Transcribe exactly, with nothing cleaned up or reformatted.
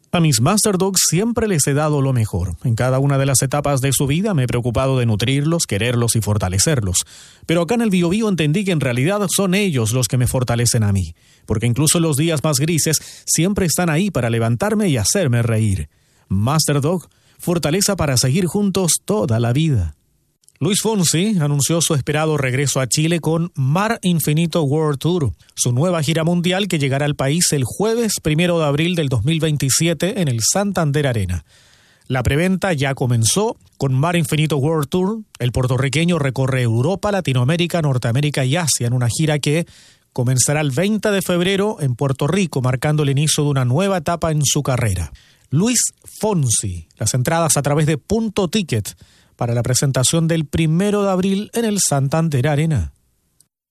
A mis Master Dogs siempre les he dado lo mejor. En cada una de las etapas de su vida me he preocupado de nutrirlos, quererlos y fortalecerlos. Pero acá en el Biobío entendí que en realidad son ellos los que me fortalecen a mí. Porque incluso en los días más grises siempre están ahí para levantarme y hacerme reír. Master Dog, fortaleza para seguir juntos toda la vida. Luis Fonsi anunció su esperado regreso a Chile con Mar Infinito World Tour, su nueva gira mundial que llegará al país el jueves primero de abril del dos mil veintisiete en el Santander Arena. La preventa ya comenzó. Con Mar Infinito World Tour, el puertorriqueño recorre Europa, Latinoamérica, Norteamérica y Asia en una gira que comenzará el veinte de febrero en Puerto Rico, marcando el inicio de una nueva etapa en su carrera. Luis Fonsi, las entradas a través de Punto Ticket, para la presentación del primero de abril en el Santander Arena.